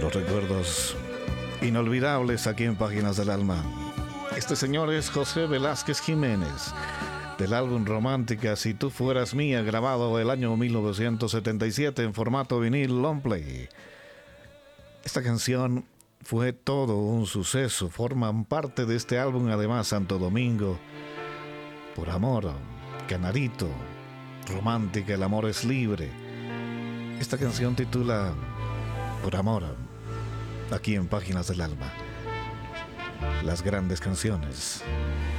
Los recuerdos inolvidables aquí en Páginas del Alma. Este señor es José Velázquez Jiménez, del álbum Romántica Si Tú Fueras Mía, grabado el año 1977 en formato vinil long play. Esta canción fue todo un suceso. Forman parte de este álbum además Santo Domingo, Por Amor, Canarito, Romántica, El Amor es Libre. Esta canción titula Por Amor, aquí en Páginas del Alma. Las grandes canciones